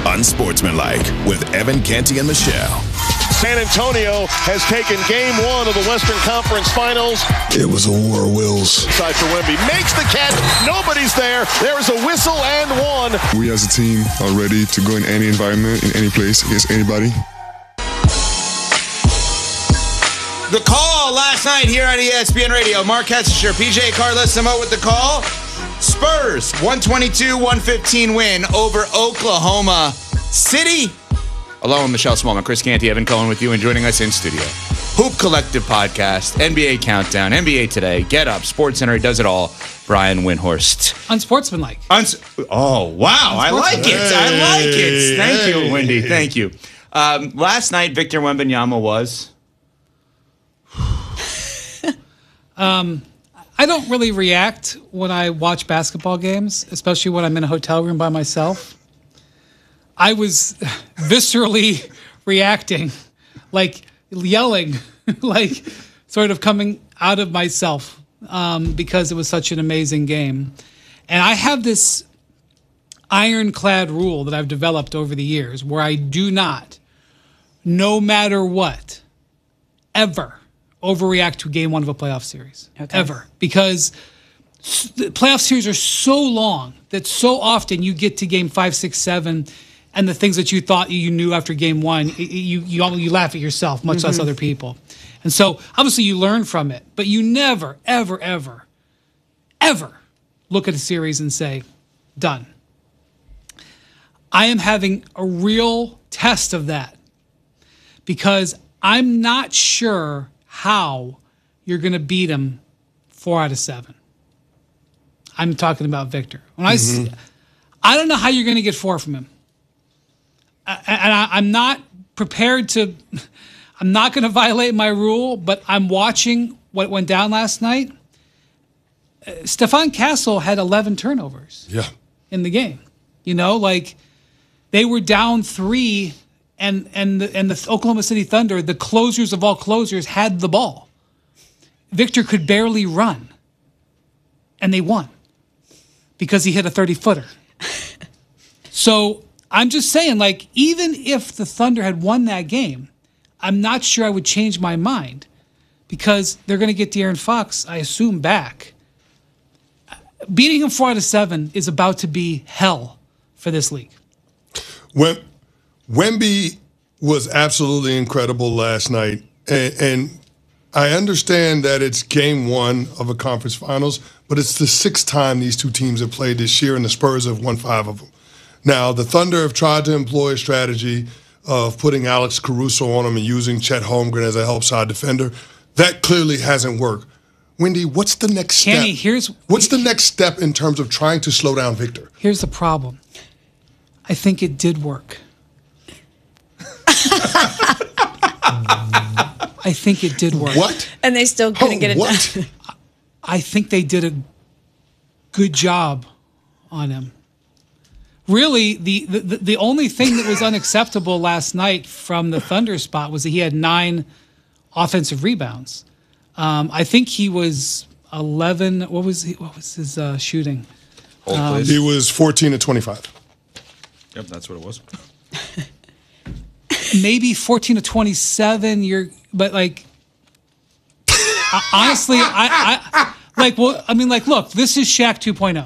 Unsportsmanlike with Evan Canty and Michelle. San Antonio has taken game one of the Western Conference Finals. It was a war of wills. Side for Wemby. Makes the catch. Nobody's there. There is a whistle and one. We as a team are ready to go in any environment, in any place, against anybody. The call last night here on ESPN Radio. Mark Hestisher, PJ Carlesimo with the call. Spurs, 122-115 win over Oklahoma City. Along with Michelle Smallman, Chris Canty, Evan Cohen with you, and joining us in studio. Hoop Collective Podcast, NBA Countdown, NBA Today, Get Up, SportsCenter, he does it all. Brian Windhorst. Unsportsmanlike. Oh, wow. I like it. Thank you, Wendy. Thank you. Last night, Victor Wembanyama was... I don't really react when I watch basketball games, especially when I'm in a hotel room by myself. I was viscerally reacting, like yelling, like sort of coming out of myself because it was such an amazing game. And I have this ironclad rule that I've developed over the years where I do not, no matter what, ever overreact to game one of a playoff series. Okay. Ever. Because the playoff series are so long that so often you get to game 5, 6, 7, and the things that you thought you knew after game one, you laugh at yourself, much less other people. And so obviously you learn from it, but you never, ever, ever, ever look at a series and say, done. I am having a real test of that because I'm not sure how you're going to beat him 4 out of 7. I'm talking about Victor. When I don't know how you're going to get 4 from him. I'm not prepared to, I'm not going to violate my rule, but I'm watching what went down last night. Stephon Castle had 11 turnovers in the game. You know, like they were down 3 and the Oklahoma City Thunder, the closers of all closers, had the ball. Victor could barely run, and they won because he hit a 30-footer. So I'm just saying, like, even if the Thunder had won that game, I'm not sure I would change my mind because they're going to get De'Aaron Fox, I assume, back. Beating him 4 out of 7 is about to be hell for this league. Wemby was absolutely incredible last night, and I understand that it's game one of a conference finals, but it's the 6th time these two teams have played this year, and the Spurs have won 5 of them. Now, the Thunder have tried to employ a strategy of putting Alex Caruso on them and using Chet Holmgren as a help side defender. That clearly hasn't worked. Wendy, what's the next step? What's the next step in terms of trying to slow down Victor? Here's the problem. I think it did work. I think it did work. What? And they still couldn't get it done. I think they did a good job on him. Really, the only thing that was unacceptable last night from the Thunder spot was that he had 9 offensive rebounds. I think he was 11. What was his shooting? He was 14 to 25. Yep, that's what it was. Maybe 14 to 27. But like, honestly, look, this is Shaq 2.0.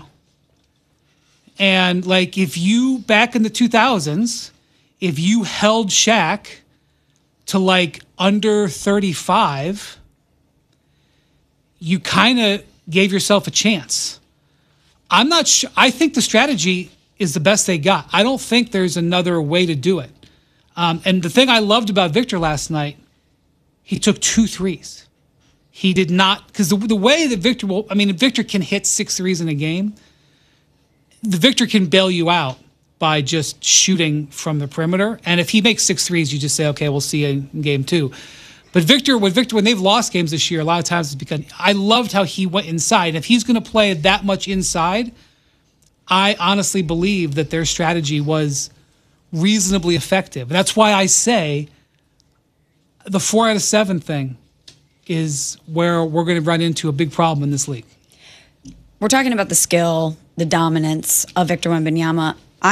And like, if you, back in the 2000s, if you held Shaq to like under 35, you kind of gave yourself a chance. I'm not sure. I think the strategy is the best they got. I don't think there's another way to do it. And the thing I loved about Victor last night, he took 2 threes. He did not, because the way that Victor if Victor can hit 6 threes in a game, the Victor can bail you out by just shooting from the perimeter. And if he makes 6 threes, you just say, okay, we'll see you in game 2. But Victor, when they've lost games this year, a lot of times it's because I loved how he went inside. And if he's going to play that much inside, I honestly believe that their strategy was reasonably effective. And that's why I say the 4 out of 7 thing is where we're going to run into a big problem in this league. We're talking about the skill, the dominance of Victor Wembanyama. I'm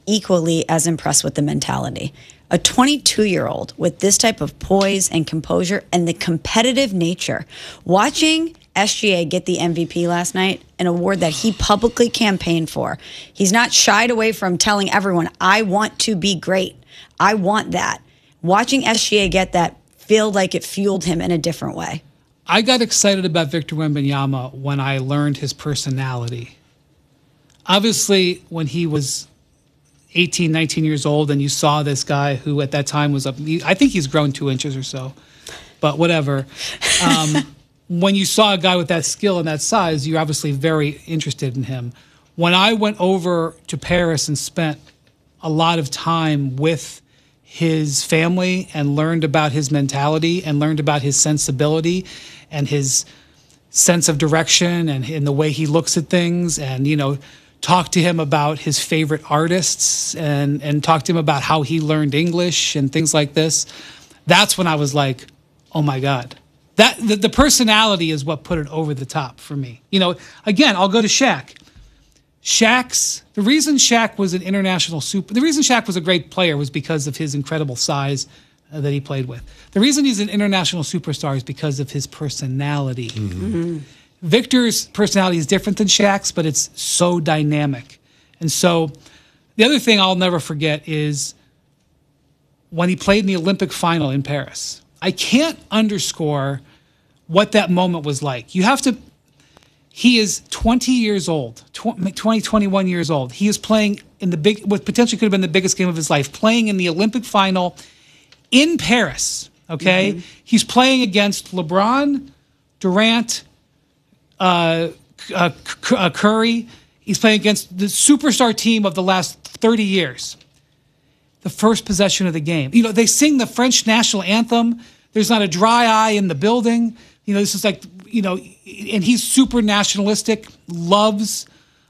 equally as impressed with the mentality. A 22-year-old with this type of poise and composure and the competitive nature. Watching SGA get the MVP last night, an award that he publicly campaigned for. He's not shied away from telling everyone, I want to be great. I want that. Watching SGA get that feel like it fueled him in a different way. I got excited about Victor Wembanyama when I learned his personality. Obviously, when he was 18, 19 years old, and you saw this guy who at that time was I think he's grown 2 inches or so, but whatever. When you saw a guy with that skill and that size, you're obviously very interested in him. When I went over to Paris and spent a lot of time with his family and learned about his mentality and learned about his sensibility and his sense of direction and in the way he looks at things, and, you know, talk to him about his favorite artists and talk to him about how he learned English and things like this. That's when I was like, oh my God. The personality is what put it over the top for me. You know, again, I'll go to Shaq. The reason Shaq was an international the reason Shaq was a great player was because of his incredible size that he played with. The reason he's an international superstar is because of his personality. Mm-hmm. Victor's personality is different than Shaq's, but it's so dynamic. And so the other thing I'll never forget is when he played in the Olympic final in Paris. I can't underscore what that moment was like. He is 20 years old, 21 years old. He is playing in what potentially could have been the biggest game of his life, playing in the Olympic final in Paris, okay? Mm-hmm. He's playing against LeBron, Durant, Curry. He's playing against the superstar team of the last 30 years. The first possession of the game. You know, they sing the French national anthem. There's not a dry eye in the building. You know, this is like, you know, and he's super nationalistic, loves,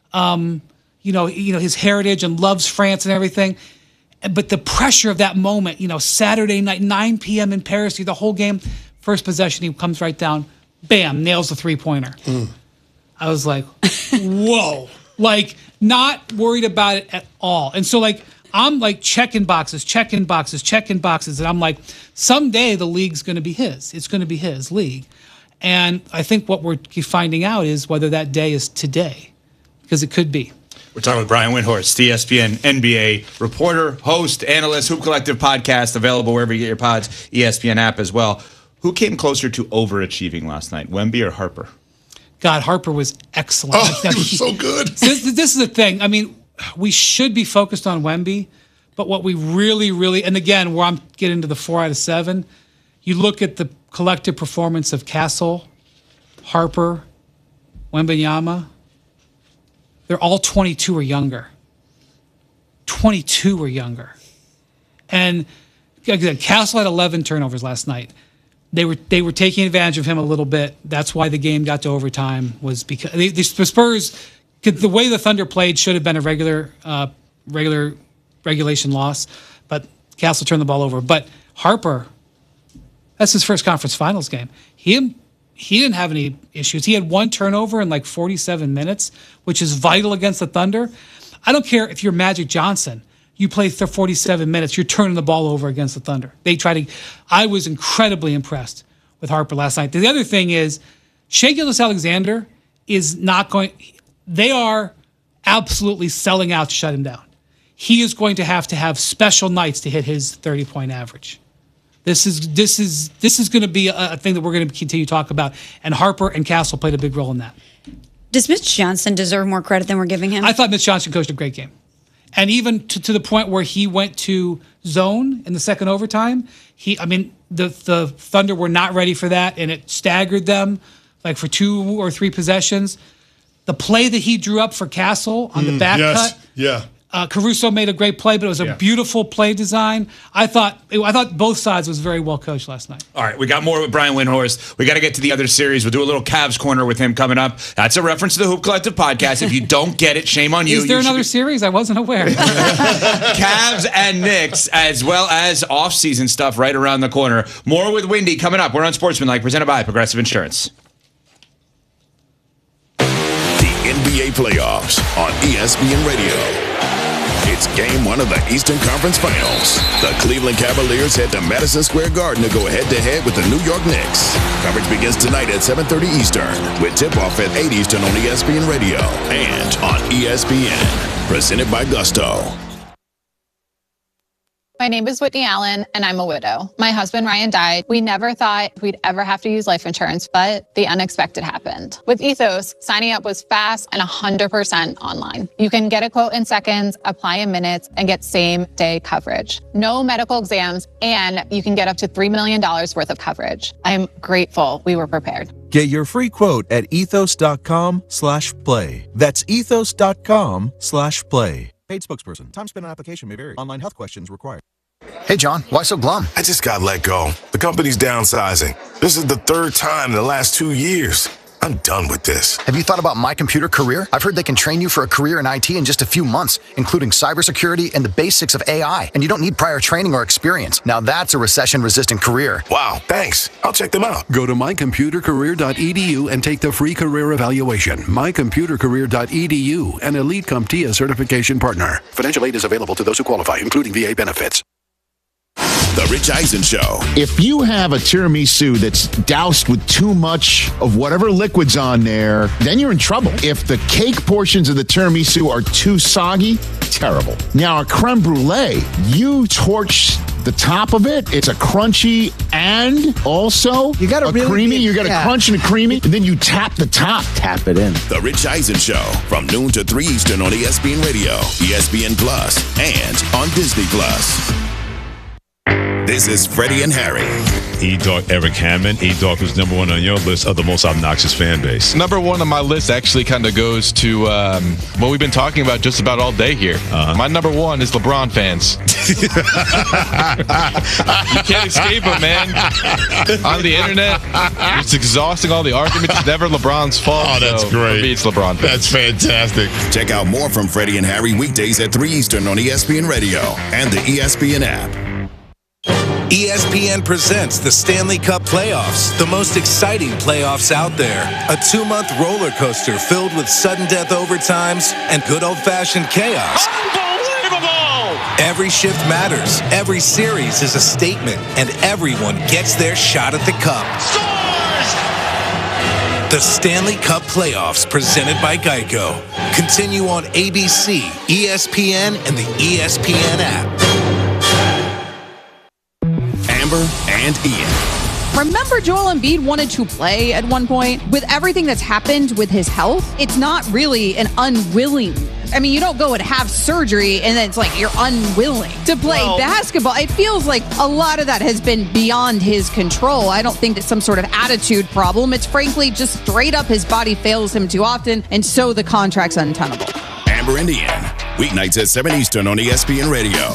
his heritage and loves France and everything. But the pressure of that moment, you know, Saturday night, 9 p.m. in Paris, the whole game, first possession, he comes right down, bam, nails the three-pointer. I was like, whoa. Like, not worried about it at all. And so, like, I'm like checking boxes. And I'm like, someday the league's going to be his. It's going to be his league. And I think what we're finding out is whether that day is today, because it could be. We're talking with Brian Windhorst, ESPN NBA reporter, host, analyst, Hoop Collective podcast, available wherever you get your pods, ESPN app as well. Who came closer to overachieving last night, Wemby or Harper? God, Harper was excellent. Oh, he was so good. This is the thing. I mean, we should be focused on Wemby, but what we really, and again, where I'm getting to the 4 out of 7, you look at the collective performance of Castle, Harper, Wembanyama. They're all 22 or younger. 22 or younger. And again, Castle had 11 turnovers last night. They were taking advantage of him a little bit. That's why the game got to overtime, was because the Spurs, the way the Thunder played, should have been a regulation loss, but Castle turned the ball over. But Harper, that's his first conference finals game. He didn't have any issues. He had 1 turnover in like 47 minutes, which is vital against the Thunder. I don't care if you're Magic Johnson. You play 47 minutes, you're turning the ball over against the Thunder. I was incredibly impressed with Harper last night. The other thing is, Shai Gilgeous-Alexander is not going, they are absolutely selling out to shut him down. He is going to have special nights to hit his 30-point average. This is going to be a thing that we're going to continue to talk about. And Harper and Castle played a big role in that. Does Mitch Johnson deserve more credit than we're giving him? I thought Mitch Johnson coached a great game. And even to the point where he went to zone in the second overtime, the Thunder were not ready for that, and it staggered them like for 2 or 3 possessions. The play that he drew up for Castle on the back cut. Yeah. Caruso made a great play, but it was a beautiful play design. I thought both sides was very well coached last night. All right, we got more with Brian Windhorst. We got to get to the other series. We'll do a little Cavs corner with him coming up. That's a reference to the Hoop Collective podcast. If you don't get it, shame on you. Is there another series? I wasn't aware. Cavs and Knicks, as well as off-season stuff right around the corner. More with Windy coming up. We're on Sportsmanlike, presented by Progressive Insurance. The NBA playoffs on ESPN Radio. It's Game 1 of the Eastern Conference Finals. The Cleveland Cavaliers head to Madison Square Garden to go head-to-head with the New York Knicks. Coverage begins tonight at 7:30 Eastern, with tip-off at 8 Eastern on ESPN Radio and on ESPN. Presented by Gusto. My name is Whitney Allen, and I'm a widow. My husband, Ryan, died. We never thought we'd ever have to use life insurance, but the unexpected happened. With Ethos, signing up was fast and 100% online. You can get a quote in seconds, apply in minutes, and get same-day coverage. No medical exams, and you can get up to $3 million worth of coverage. I'm grateful we were prepared. Get your free quote at ethos.com/play. That's ethos.com/play. Paid spokesperson. Time spent on application may vary. Online health questions required. Hey, John, why so glum? I just got let go. The company's downsizing. This is the third time in the last 2 years. I'm done with this. Have you thought about My Computer Career? I've heard they can train you for a career in IT in just a few months, including cybersecurity and the basics of AI. And you don't need prior training or experience. Now that's a recession-resistant career. Wow, thanks. I'll check them out. Go to mycomputercareer.edu and take the free career evaluation. Mycomputercareer.edu, an Elite CompTIA certification partner. Financial aid is available to those who qualify, including VA benefits. The Rich Eisen Show. If you have a tiramisu that's doused with too much of whatever liquid's on there, then you're in trouble. If the cake portions of the tiramisu are too soggy, terrible. Now, a creme brulee, you torch the top of it. It's a crunchy and also you got a really creamy. You got a crunch and a creamy, and then you tap the top. Tap it in. The Rich Eisen Show from noon to 3 Eastern on ESPN Radio, ESPN Plus, and on Disney Plus. This is Freddie and Harry. E-Dog Eric Hammond. E-Dog was number one on your list of the most obnoxious fan base. Number one on my list actually kind of goes to what we've been talking about just about all day here. My number one is LeBron fans. You can't escape them, man. On the internet, it's exhausting all the arguments. It's never LeBron's fault. Oh, that's great. For me, it's LeBron fans. That's fantastic. Check out more from Freddie and Harry weekdays at 3 Eastern on ESPN Radio and the ESPN app. ESPN presents the Stanley Cup Playoffs, the most exciting playoffs out there. A 2-month roller coaster filled with sudden death overtimes and good old-fashioned chaos. Unbelievable! Every shift matters, every series is a statement, and everyone gets their shot at the cup. Scores! The Stanley Cup Playoffs, presented by Geico. Continue on ABC, ESPN, and the ESPN app. Amber and Ian. Remember Joel Embiid wanted to play at one point? With everything that's happened with his health, it's not really an unwilling. I mean, you don't go and have surgery and then it's like you're unwilling to play basketball. It feels like a lot of that has been beyond his control. I don't think it's some sort of attitude problem. It's frankly just straight up his body fails him too often, and so the contract's untenable. Amber and Ian. Weeknights at 7 Eastern on ESPN Radio.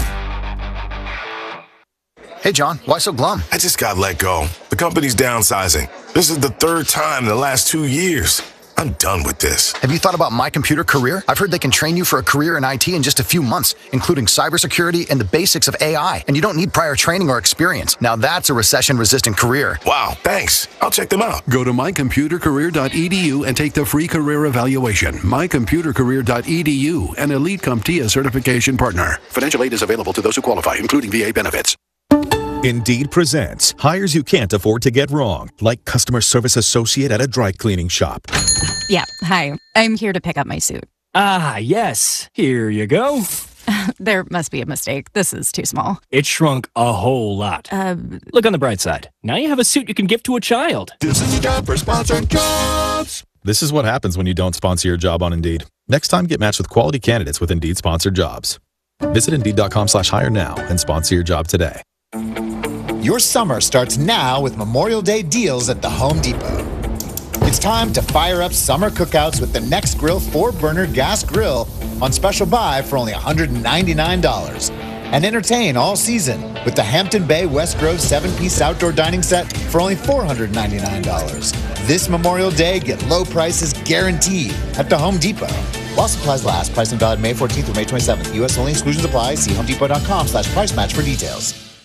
Hey, John, why so glum? I just got let go. The company's downsizing. This is the third time in the last 2 years. I'm done with this. Have you thought about My Computer Career? I've heard they can train you for a career in IT in just a few months, including cybersecurity and the basics of AI. And you don't need prior training or experience. Now that's a recession-resistant career. Wow, thanks. I'll check them out. Go to mycomputercareer.edu and take the free career evaluation. Mycomputercareer.edu, an Elite CompTIA certification partner. Financial aid is available to those who qualify, including VA benefits. Indeed presents hires you can't afford to get wrong, like customer service associate at a dry cleaning shop. Yeah, hi. I'm here to pick up my suit. Ah, yes. Here you go. There must be a mistake. This is too small. It shrunk a whole lot. Look on the bright side. Now you have a suit you can give to a child. This is a job for sponsored jobs. This is what happens when you don't sponsor your job on Indeed. Next time, get matched with quality candidates with Indeed sponsored jobs. Visit Indeed.com/hire now and sponsor your job today. Your summer starts now with Memorial Day deals at the Home Depot. It's time to fire up summer cookouts with the Nextgrill 4-burner gas grill on special buy for only $199. And entertain all season with the Hampton Bay West Grove 7-piece outdoor dining set for only $499. This Memorial Day, get low prices guaranteed at the Home Depot. While supplies last, pricing valid May 14th through May 27th. U.S. only, exclusions apply. See homedepot.com/price match for details.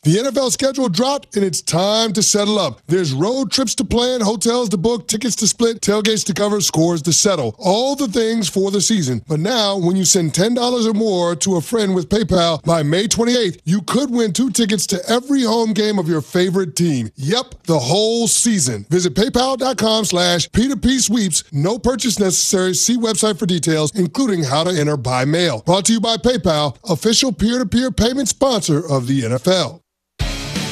The NFL schedule dropped, and it's time to settle up. There's road trips to plan, hotels to book, tickets to split, tailgates to cover, scores to settle. All the things for the season. But now, when you send $10 or more to a friend with PayPal by May 28th, you could win 2 tickets to every home game of your favorite team. Yep, the whole season. Visit PayPal.com/P2P sweeps. No purchase necessary. See website for details, including how to enter by mail. Brought to you by PayPal, official peer-to-peer payment sponsor of the NFL.